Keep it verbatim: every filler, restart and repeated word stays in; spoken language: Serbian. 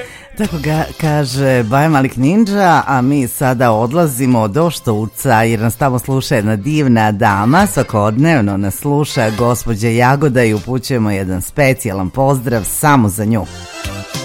Tako ga kaže Baja Malik Ninja, a mi sada odlazimo do Štuca jer nas tamo sluša jedna divna dama, svakodnevno nas sluša gospođa Jagoda i upućujemo jedan specijalan pozdrav samo za nju.